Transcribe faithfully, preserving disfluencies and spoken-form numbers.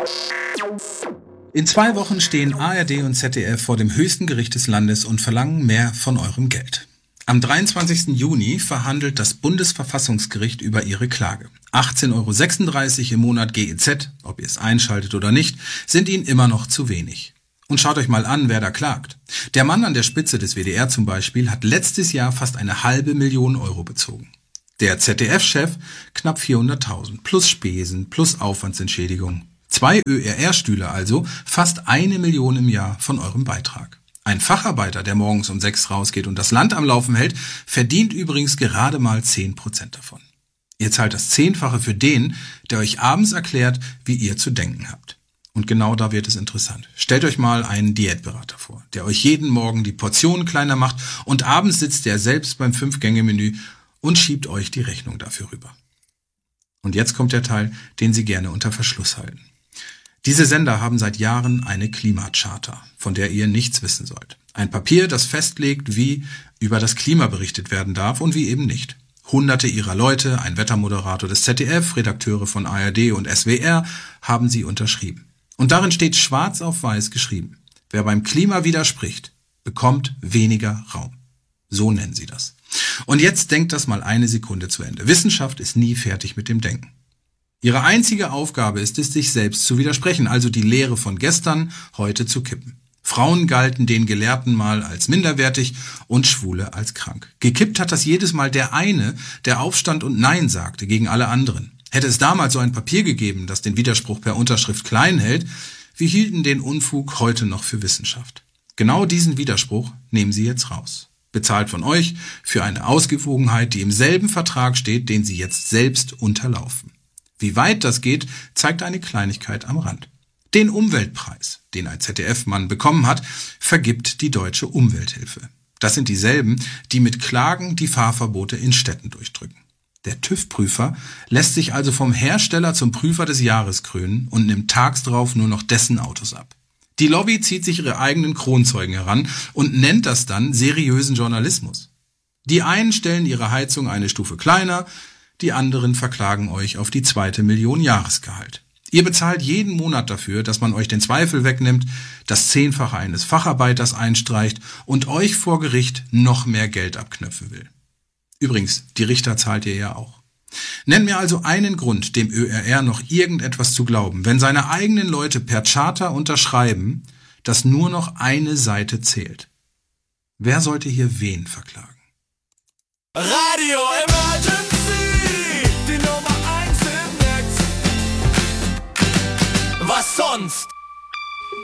In zwei Wochen stehen A R D und Z D F vor dem höchsten Gericht des Landes und verlangen mehr von eurem Geld. Am dreiundzwanzigsten Juni verhandelt das Bundesverfassungsgericht über ihre Klage. achtzehn Euro sechsunddreißig im Monat G E Z, ob ihr es einschaltet oder nicht, sind ihnen immer noch zu wenig. Und schaut euch mal an, wer da klagt. Der Mann an der Spitze des W D R zum Beispiel hat letztes Jahr fast eine halbe Million Euro bezogen. Der Z D F-Chef knapp vierhunderttausend, plus Spesen, plus Aufwandsentschädigung. Zwei Ö R R-Stühle also, fast eine Million im Jahr von eurem Beitrag. Ein Facharbeiter, der morgens um sechs rausgeht und das Land am Laufen hält, verdient übrigens gerade mal zehn Prozent davon. Ihr zahlt das Zehnfache für den, der euch abends erklärt, wie ihr zu denken habt. Und genau da wird es interessant. Stellt euch mal einen Diätberater vor, der euch jeden Morgen die Portionen kleiner macht und abends sitzt er selbst beim Fünf-Gänge-Menü und schiebt euch die Rechnung dafür rüber. Und jetzt kommt der Teil, den Sie gerne unter Verschluss halten. Diese Sender haben seit Jahren eine Klimacharta, von der ihr nichts wissen sollt. Ein Papier, das festlegt, wie über das Klima berichtet werden darf und wie eben nicht. Hunderte ihrer Leute, ein Wettermoderator des Z D F, Redakteure von A R D und S W R, haben sie unterschrieben. Und darin steht schwarz auf weiß geschrieben: Wer beim Klima widerspricht, bekommt weniger Raum. So nennen sie das. Und jetzt denkt das mal eine Sekunde zu Ende. Wissenschaft ist nie fertig mit dem Denken. Ihre einzige Aufgabe ist es, sich selbst zu widersprechen, also die Lehre von gestern heute zu kippen. Frauen galten den Gelehrten mal als minderwertig und Schwule als krank. Gekippt hat das jedes Mal der eine, der aufstand und Nein sagte gegen alle anderen. Hätte es damals so ein Papier gegeben, das den Widerspruch per Unterschrift klein hält, wir hielten den Unfug heute noch für Wissenschaft. Genau diesen Widerspruch nehmen Sie jetzt raus. Bezahlt von euch für eine Ausgewogenheit, die im selben Vertrag steht, den Sie jetzt selbst unterlaufen. Wie weit das geht, zeigt eine Kleinigkeit am Rand. Den Umweltpreis, den ein Z D F-Mann bekommen hat, vergibt die Deutsche Umwelthilfe. Das sind dieselben, die mit Klagen die Fahrverbote in Städten durchdrücken. Der TÜV-Prüfer lässt sich also vom Hersteller zum Prüfer des Jahres krönen und nimmt tags drauf nur noch dessen Autos ab. Die Lobby zieht sich ihre eigenen Kronzeugen heran und nennt das dann seriösen Journalismus. Die einen stellen ihre Heizung eine Stufe kleiner, die anderen verklagen euch auf die zweite Million Jahresgehalt. Ihr bezahlt jeden Monat dafür, dass man euch den Zweifel wegnimmt, das Zehnfache eines Facharbeiters einstreicht und euch vor Gericht noch mehr Geld abknöpfen will. Übrigens, die Richter zahlt ihr ja auch. Nennt mir also einen Grund, dem Ö R R noch irgendetwas zu glauben, wenn seine eigenen Leute per Charta unterschreiben, dass nur noch eine Seite zählt. Wer sollte hier wen verklagen? Radio Emergency, die Nummer eins im Netz. Was sonst?